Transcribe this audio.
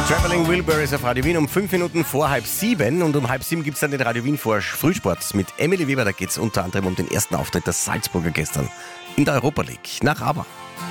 Traveling Wilburys auf Radio Wien um 5 Minuten vor 6:30 und um 6:30 gibt es dann den Radio Wien vor Frühsport mit Emily Weber. Da geht es unter anderem um den ersten Auftritt der Salzburger gestern in der Europa League. Nach aber.